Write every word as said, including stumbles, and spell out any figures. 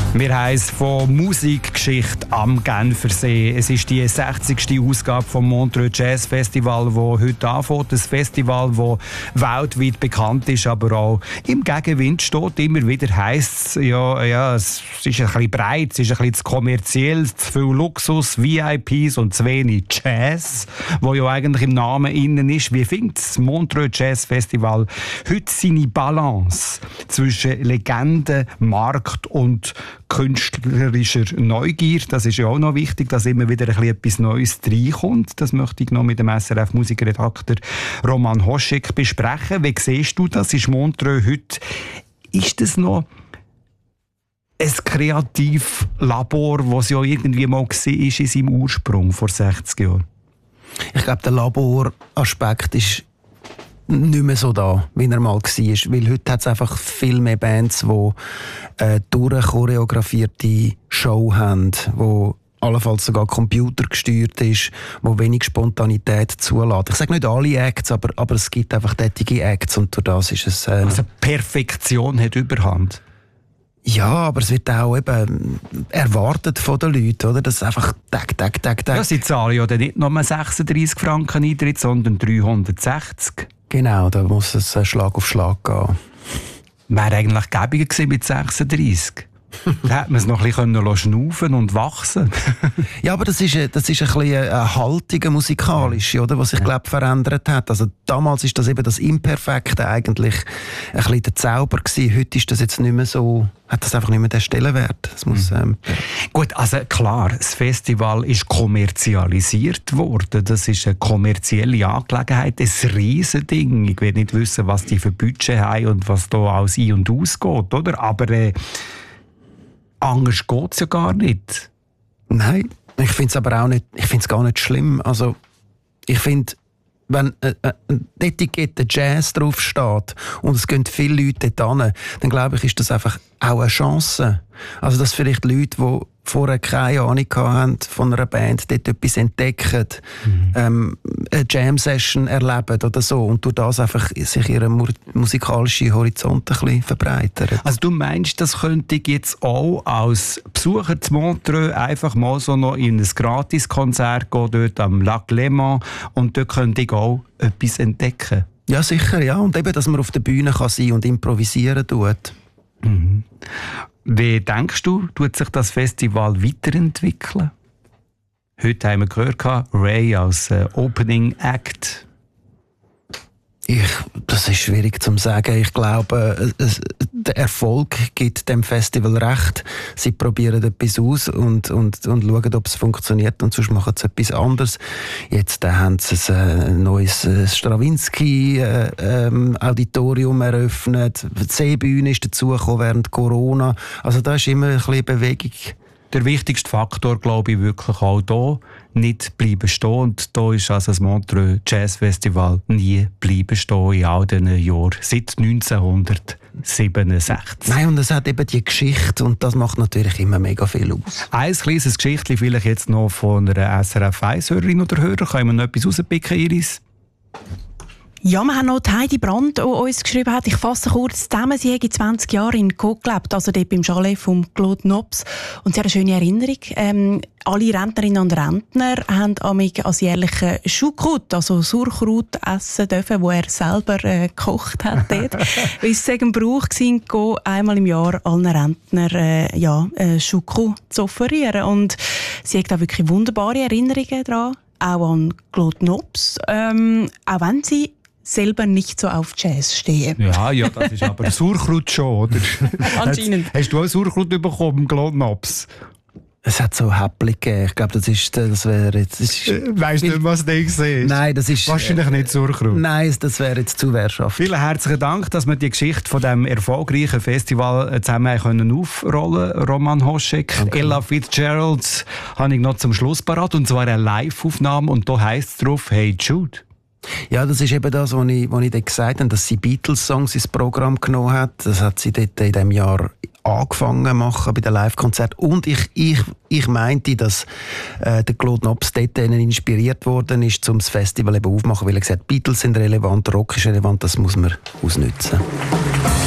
Wir haben es von Musikgeschichte am Genfersee. Es ist die sechzigste Ausgabe vom Montreux Jazz Festival, das heute anfängt. Ein Festival, das weltweit bekannt ist, aber auch im Gegenwind steht. Immer wieder heisst es, ja, ja, es ist ein bisschen breit, es ist ein bisschen zu kommerziell, zu viel Luxus, V I Ps und zu wenig Jazz, wo ja eigentlich im Namen innen ist. Wie findet das Montreux Jazz Festival heute seine Balance zwischen Legende, Markt und künstlerischer Neugier? Das ist ja auch noch wichtig, dass immer wieder ein bisschen etwas Neues reinkommt. Das möchte ich noch mit dem S R F-Musikredakteur Roman Hoschek besprechen. Wie siehst du das? Ist Montreux heute, ist das noch ein Kreativlabor, das es ja irgendwie mal war in seinem Ursprung vor sechzig Jahren? Ich glaube, der Laboraspekt ist nicht mehr so da, wie er mal war. Weil heute hat es einfach viel mehr Bands, die äh, durchchoreografierte Show haben, die allenfalls sogar computergesteuert ist, wo wenig Spontanität zulässt. Ich sage nicht alle Acts, aber, aber es gibt einfach tätige Acts und durch das ist es... Äh, also Perfektion hat Überhand? Ja, aber es wird auch eben erwartet von den Leuten, oder? Das ist einfach Tag, Tag, Tag, Tag. Ja, sie zahlen ja dann nicht nur sechsunddreissig Franken Eintritt, sondern dreihundertsechzig. Genau, da muss es Schlag auf Schlag gehen. Wäre eigentlich gäbiger gewesen mit sechsunddreissig. Da hätte man es noch ein bisschen schnaufen und wachsen. Ja, aber das ist, das ist ein bisschen eine Haltung musikalische, oder, was sich, glaube ich, verändert hat. Also damals ist das eben das Imperfekte eigentlich ein bisschen der Zauber gewesen. Heute ist das jetzt nicht mehr so, hat das einfach nicht mehr den Stellenwert. Das muss, ähm, Gut, also klar, das Festival ist kommerzialisiert worden. Das ist eine kommerzielle Angelegenheit, ein Riesending. Ich will nicht wissen, was die für Budget haben und was da alles ein- und ausgeht, oder? Aber äh, anders geht es ja gar nicht. Nein, ich finde es aber auch nicht, ich finde es gar nicht schlimm. Also, ich finde, wenn äh, äh, eine Etikette Jazz draufsteht und es gehen viele Leute dort hin, dann glaube ich, ist das einfach auch eine Chance. Also, dass vielleicht Leute, die vorher keine Ahnung hatten von einer Band, dort etwas entdecken, mhm. ähm, eine Jam-Session erleben oder so und durch das einfach sich ihre mu- musikalischen Horizont ein bisschen verbreitern. Also du meinst, das könnte ich jetzt auch als Besucher zu Montreux einfach mal so noch in ein Gratiskonzert gehen, dort am Lac Léman, und dort könnte ich auch etwas entdecken? Ja, sicher, ja. Und eben, dass man auf der Bühne kann sein und improvisieren tut. Mhm. Wie denkst du, tut sich das Festival weiterentwickeln? Heute haben wir gehört, Ray als äh, Opening Act. Ich, das ist schwierig zu sagen. Ich glaube, es, der Erfolg gibt dem Festival recht. Sie probieren etwas aus und, und, und schauen, ob es funktioniert, und sonst machen sie etwas anderes. Jetzt äh, haben sie ein äh, neues äh, Stravinsky-Auditorium äh, ähm, eröffnet. Die Seebühne ist dazugekommen während Corona. Also da ist immer ein bisschen Bewegung. Der wichtigste Faktor, glaube ich, wirklich auch hier, nicht bleiben stehen. Und da ist also das Montreux Jazz Festival nie bleiben stehen in all diesen Jahren, seit neunzehnhundertsiebenundsechzig. Nein, und es hat eben die Geschichte, und das macht natürlich immer mega viel aus. Ein kleines Geschichtchen vielleicht jetzt noch von einer S R F eins-Hörerin oder Hörer. Können wir noch etwas rauspicken, Iris? Ja, wir haben noch Heidi Brandt, die uns geschrieben hat. Ich fasse kurz zusammen. Sie hat zwanzig Jahre in Caux gelebt, also dort beim Chalet von Claude Nobs. Und sie hat eine schöne Erinnerung. Ähm, alle Rentnerinnen und Rentner haben amig als jährlichen Choucroute, also Sauerkraut, essen dürfen, wo er selber äh, gekocht hat dort. Weil es ein Brauch war, einmal im Jahr allen Rentnern äh, ja, äh, Choucroute zu offerieren. Und sie hat da wirklich wunderbare Erinnerungen daran, auch an Claude Nobs, ähm, auch wenn sie selber nicht so auf Jazz stehen. Ja, ja, das ist aber Sauerkraut schon, oder? Anscheinend. Hast, hast du auch Sauerkraut bekommen, Claude Nobs? Es hat so Häppchen gegeben. Ich glaube, das ist, das wäre jetzt... Das ist, weißt du nicht, was du siehst? Nein, das ist... Wahrscheinlich äh, nicht Sauerkraut. Nein, das wäre jetzt Zuwehrschaft. Vielen herzlichen Dank, dass wir die Geschichte von diesem erfolgreichen Festival zusammen können aufrollen können. Roman Hoschek, okay. Ella Fitzgerald habe ich noch zum Schluss parat, und zwar eine Live-Aufnahme, und da heisst es drauf «Hey Jude». Ja, das ist eben das, was ich, was ich dort gesagt habe, dass sie Beatles-Songs ins Programm genommen hat. Das hat sie dort in diesem Jahr angefangen zu machen bei den Live-Konzerten. Und ich, ich, ich meinte, dass äh, der Claude Nobs dort inspiriert worden ist, um das Festival eben aufzumachen, weil er gesagt hat, Beatles sind relevant, Rock ist relevant, das muss man ausnutzen.